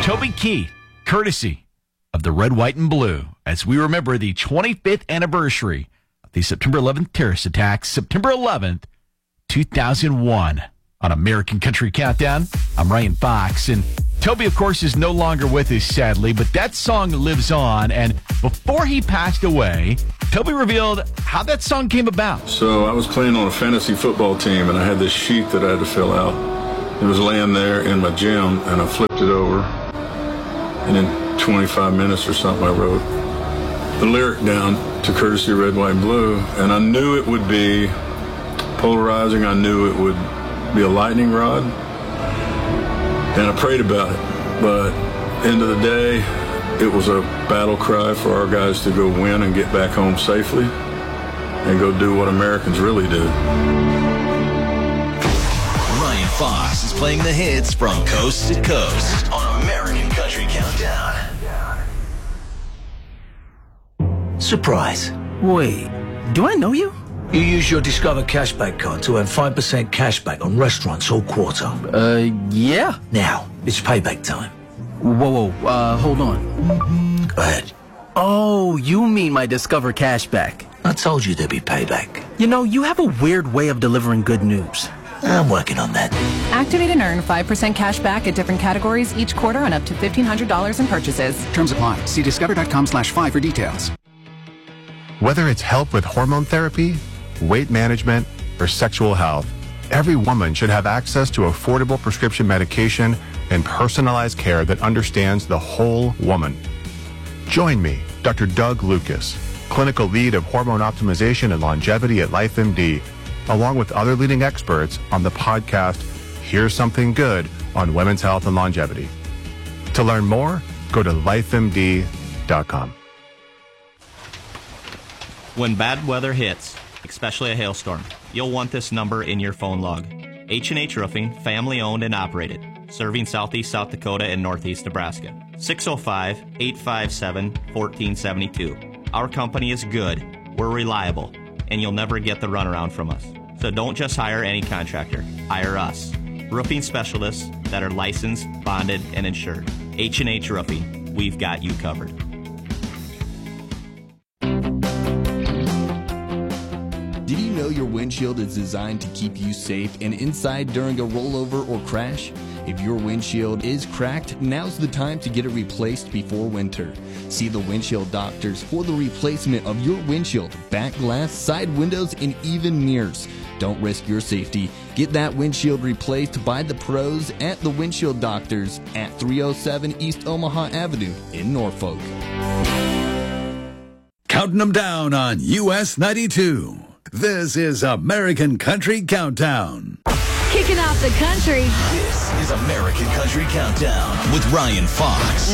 Toby Keith, courtesy of the Red, White, and Blue, as we remember the 25th anniversary of the September 11th terrorist attacks, September 11th, 2001. On American Country Countdown, I'm Ryan Fox, and Toby, of course, is no longer with us, sadly, but that song lives on, and before he passed away, Toby revealed how that song came about. So I was playing on a fantasy football team, and I had this sheet that I had to fill out. It was laying there in my gym, and I flipped it over, and in 25 minutes or something, I wrote the lyric down to Courtesy Red, White, and Blue, and I knew it would be polarizing. I knew it would be a lightning rod, and I prayed about it. But end of the day, it was a battle cry for our guys to go win and get back home safely and go do what Americans really do. Ryan Fox is playing the hits from coast to coast on American Country Countdown. Surprise. Wait, do I know you? You use your Discover Cashback card to earn 5% cashback on restaurants all quarter. Yeah. Now, it's payback time. Whoa, hold on. Go ahead. Oh, you mean my Discover Cashback. I told you there'd be payback. You know, you have a weird way of delivering good news. I'm working on that. Activate and earn 5% cash back at different categories each quarter on up to $1,500 in purchases. Terms apply. See discover.com/5 for details. Whether it's help with hormone therapy, weight management, or sexual health, every woman should have access to affordable prescription medication and personalized care that understands the whole woman. Join me, Dr. Doug Lucas, clinical lead of hormone optimization and longevity at LifeMD, along with other leading experts on the podcast, Here's Something Good on Women's Health and Longevity. To learn more, go to lifemd.com. When bad weather hits, especially a hailstorm, you'll want this number in your phone log. H&H Roofing, family owned and operated, serving southeast South Dakota and northeast Nebraska. 605-857-1472. Our company is good, we're reliable, and you'll never get the runaround from us. So don't just hire any contractor, hire us. Roofing specialists that are licensed, bonded, and insured. H&H Roofing, we've got you covered. Did you know your windshield is designed to keep you safe and inside during a rollover or crash? If your windshield is cracked, now's the time to get it replaced before winter. See the windshield doctors for the replacement of your windshield, back glass, side windows, and even mirrors. Don't risk your safety. Get that windshield replaced by the pros at the Windshield Doctors at 307 East Omaha Avenue in Norfolk. Counting them down on US 92. This is American Country Countdown. Kicking off the country. This is American Country Countdown with Ryan Fox.